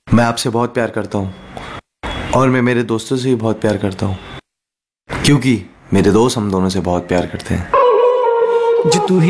मैं आपसे बहुत प्यार करता हूँ और मैं मेरे दोस्तों से भी बहुत प्यार करता हूँ, क्योंकि मेरे दोस्त हम दोनों से बहुत प्यार करते हैं। जो तू ही